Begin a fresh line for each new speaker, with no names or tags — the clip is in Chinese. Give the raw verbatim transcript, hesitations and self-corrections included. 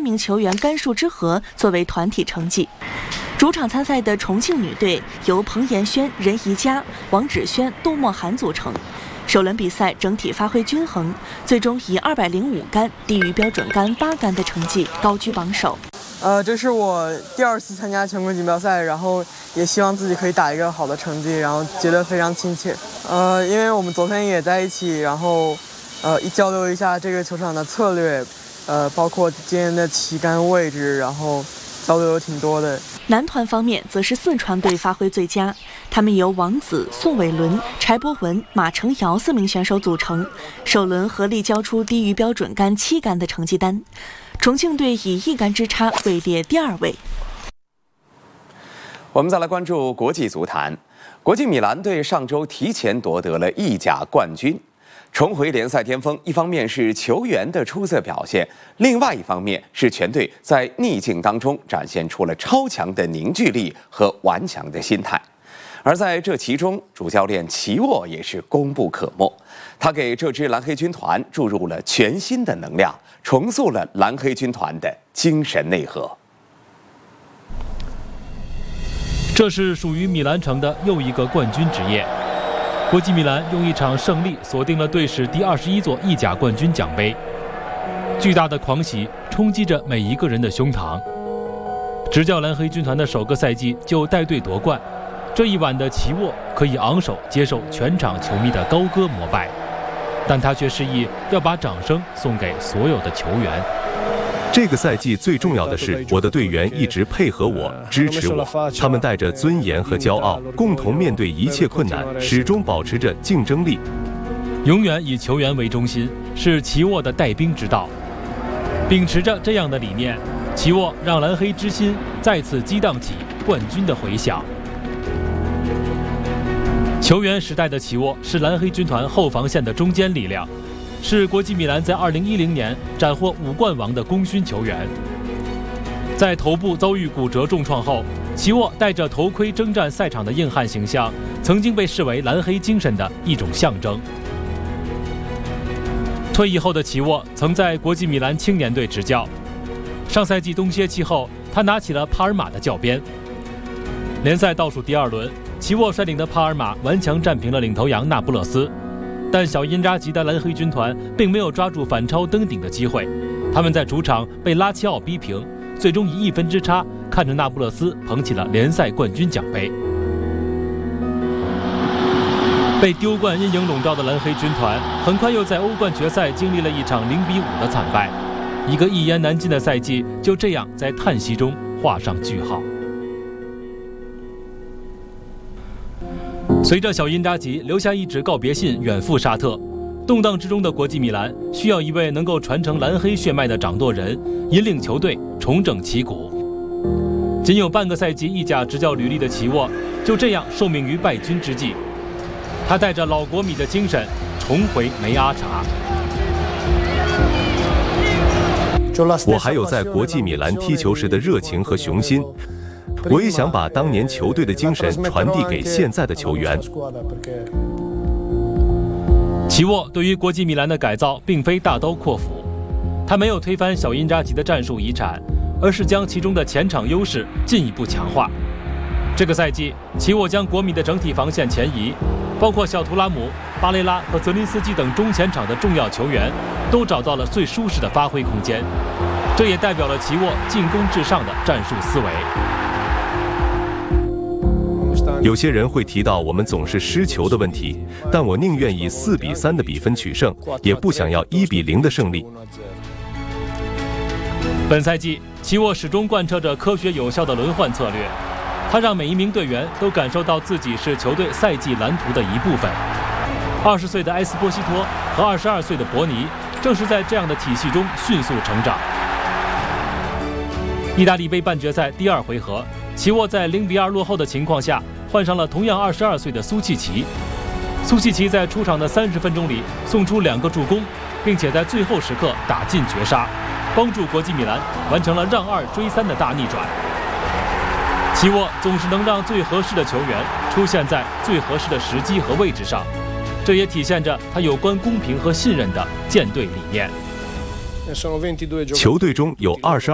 名球员杆数之和作为团体成绩。主场参赛的重庆女队由彭妍轩、任怡佳、王芷萱、杜默涵组成。首轮比赛整体发挥均衡，最终以二百零五杆低于标准杆八杆的成绩高居榜首。
呃，这是我第二次参加全国锦标赛，然后也希望自己可以打一个好的成绩，然后觉得非常亲切。呃，因为我们昨天也在一起，然后呃一交流一下这个球场的策略，呃，包括今天的旗杆位置，然后交流挺多的。
男团方面则是四川队发挥最佳，他们由王子、宋伟伦、柴博文、马成尧四名选手组成，首轮合力交出低于标准杆七杆的成绩单。重庆队以一杆之差位列第二位。
我们再来关注国际足坛，国际米兰队上周提前夺得了意甲冠军，重回联赛巅峰。一方面是球员的出色表现，另外一方面是全队在逆境当中展现出了超强的凝聚力和顽强的心态。而在这其中，主教练齐沃也是功不可没，他给这支蓝黑军团注入了全新的能量，重塑了蓝黑军团的精神内核。
这是属于米兰城的又一个冠军之夜。国际米兰用一场胜利锁定了队史第二十一座意甲冠军奖杯，巨大的狂喜冲击着每一个人的胸膛。执教蓝黑军团的首个赛季就带队夺冠，这一晚的齐沃可以昂首接受全场球迷的高歌膜拜，但他却示意要把掌声送给所有的球员。
这个赛季最重要的是，我的队员一直配合我、支持我，他们带着尊严和骄傲，共同面对一切困难，始终保持着竞争力。
永远以球员为中心，是齐沃的带兵之道。秉持着这样的理念，齐沃让蓝黑之心再次激荡起冠军的回响。球员时代的齐沃是蓝黑军团后防线的中坚力量，是国际米兰在二零一零年斩获五冠王的功勋球员。在头部遭遇骨折重创后，齐沃带着头盔征战赛场的硬汉形象，曾经被视为蓝黑精神的一种象征。退役后的齐沃曾在国际米兰青年队执教，上赛季冬歇期后，他拿起了帕尔马的教鞭。联赛倒数第二轮，齐沃率领的帕尔马顽强战平了领头羊那不勒斯，但小因扎吉的蓝黑军团并没有抓住反超登顶的机会，他们在主场被拉齐奥逼平，最终以一分之差看着那不勒斯捧起了联赛冠军奖杯。被丢冠阴影笼罩的蓝黑军团很快又在欧冠决赛经历了一场零比五的惨败，一个一言难尽的赛季就这样在叹息中画上句号。随着小因扎吉留下一纸告别信远赴沙特，动荡之中的国际米兰需要一位能够传承蓝黑血脉的掌舵人，引领球队重整旗鼓。仅有半个赛季意甲执教履历的齐沃就这样受命于败军之际，他带着老国米的精神重回梅阿查。
我还有在国际米兰踢球时的热情和雄心，我也想把当年球队的精神传递给现在的球员。
齐沃对于国际米兰的改造并非大刀阔斧，他没有推翻小因扎吉的战术遗产，而是将其中的前场优势进一步强化。这个赛季，齐沃将国米的整体防线前移，包括小图拉姆、巴雷拉和泽林斯基等中前场的重要球员都找到了最舒适的发挥空间，这也代表了齐沃进攻至上的战术思维。
有些人会提到我们总是失球的问题，但我宁愿以四比三的比分取胜，也不想要一比零的胜利。
本赛季，齐沃始终贯彻着科学有效的轮换策略，他让每一名队员都感受到自己是球队赛季蓝图的一部分。二十岁的埃斯波西托和二十二岁的博尼正是在这样的体系中迅速成长。意大利杯半决赛第二回合，齐沃在零比二落后的情况下，换上了同样二十二岁的苏契奇。苏契奇在出场的三十分钟里送出两个助攻，并且在最后时刻打进绝杀，帮助国际米兰完成了让二追三的大逆转。齐沃总是能让最合适的球员出现在最合适的时机和位置上，这也体现着他有关公平和信任的舰队理念。
球队中有二十二